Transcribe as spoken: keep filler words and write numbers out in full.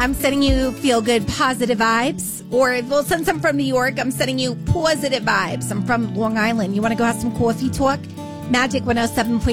I'm sending you feel good, positive vibes. Or well, since I'm from New York, I'm sending you positive vibes. I'm from Long Island. You want to go have some coffee talk? Magic one oh seven point